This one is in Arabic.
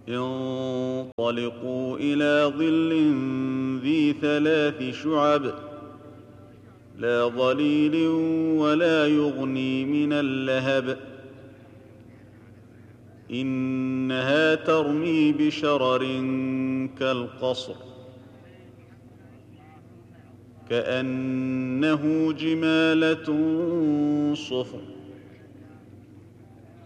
انطلقوا إلى ظل ذي 3 شعب لا ظليل ولا يغني من اللهب إنها ترمي بشرر كالقصر كأنه جمالة صفر